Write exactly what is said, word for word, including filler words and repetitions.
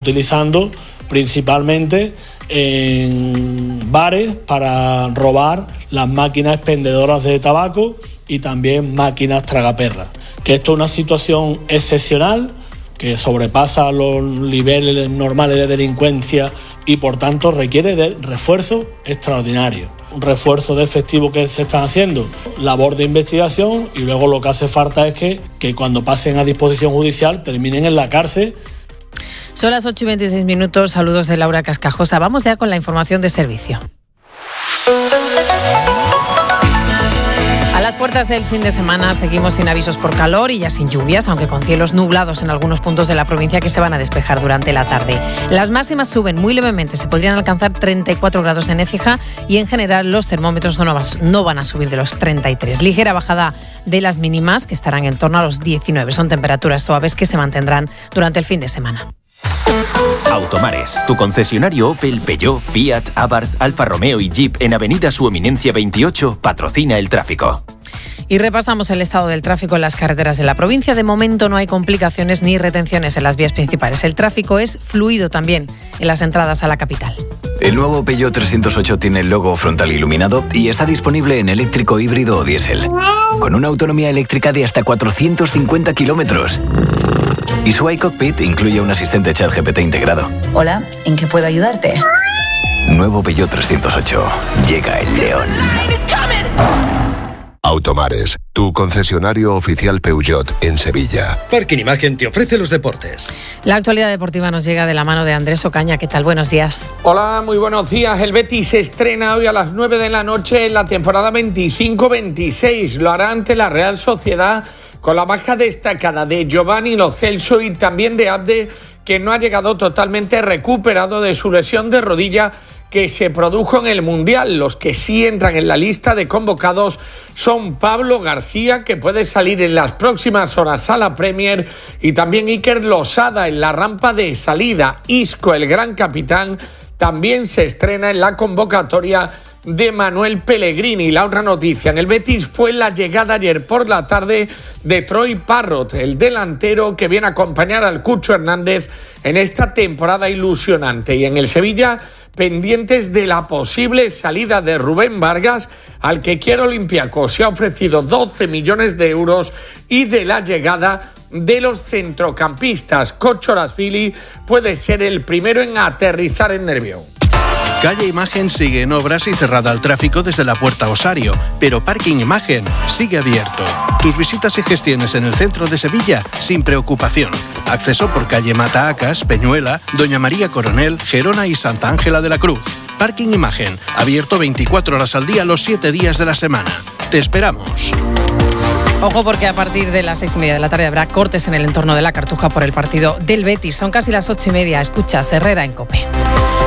utilizando principalmente en bares para robar las máquinas expendedoras de tabaco y también máquinas tragaperras. Que esto es una situación excepcional que sobrepasa los niveles normales de delincuencia y por tanto requiere de refuerzo extraordinario. Un refuerzo de efectivo que se están haciendo, labor de investigación, y luego lo que hace falta es que, que cuando pasen a disposición judicial terminen en la cárcel. Son las ocho y veintiséis minutos, saludos de Laura Cascajosa. Vamos ya con la información de servicio. A las puertas del fin de semana seguimos sin avisos por calor y ya sin lluvias, aunque con cielos nublados en algunos puntos de la provincia que se van a despejar durante la tarde. Las máximas suben muy levemente, se podrían alcanzar treinta y cuatro grados en Écija y en general los termómetros no van a subir de los treinta y tres. Ligera bajada de las mínimas, que estarán en torno a los diecinueve. Son temperaturas suaves que se mantendrán durante el fin de semana. Automares, tu concesionario Opel, Peugeot, Fiat, Abarth, Alfa Romeo y Jeep en Avenida Su Eminencia veintiocho patrocina el tráfico. Y repasamos el estado del tráfico en las carreteras de la provincia. De momento no hay complicaciones ni retenciones en las vías principales. El tráfico es fluido también en las entradas a la capital. El nuevo Peugeot trescientos ocho tiene el logo frontal iluminado y está disponible en eléctrico, híbrido o diésel, con una autonomía eléctrica de hasta cuatrocientos cincuenta kilómetros. Y su iCockpit incluye un asistente ChatGPT integrado. Hola, ¿en qué puedo ayudarte? Nuevo Peugeot trescientos ocho. Llega el león. Automares, tu concesionario oficial Peugeot en Sevilla. Parking Imagen te ofrece los deportes. La actualidad deportiva nos llega de la mano de Andrés Ocaña. ¿Qué tal? Buenos días. Hola, muy buenos días. El Betis se estrena hoy a las nueve de la noche en la temporada veinticinco veintiséis. Lo hará ante la Real Sociedad con la baja destacada de Giovanni Lo Celso y también de Abde, que no ha llegado totalmente recuperado de su lesión de rodilla que se produjo en el Mundial. Los que sí entran en la lista de convocados son Pablo García, que puede salir en las próximas horas a la Premier, y también Iker Losada en la rampa de salida. Isco, el gran capitán, también se estrena en la convocatoria de Manuel Pellegrini. La otra noticia en el Betis fue la llegada ayer por la tarde de Troy Parrott, el delantero que viene a acompañar al Cucho Hernández en esta temporada ilusionante. Y en el Sevilla, pendientes de la posible salida de Rubén Vargas, al que quiere Olympiacos se ha ofrecido doce millones de euros, y de la llegada de los centrocampistas. Kochorashvili puede ser el primero en aterrizar en Nervión. Calle Imagen sigue en obras y cerrada al tráfico desde la Puerta Osario, pero Parking Imagen sigue abierto. Tus visitas y gestiones en el centro de Sevilla sin preocupación. Acceso por calle Matahacas, Peñuela, Doña María Coronel, Gerona y Santa Ángela de la Cruz. Parking Imagen, abierto veinticuatro horas al día los siete días de la semana. Te esperamos. Ojo, porque a partir de las seis y media de la tarde habrá cortes en el entorno de la Cartuja por el partido del Betis. Son casi las ocho y media. Escuchas Herrera en COPE.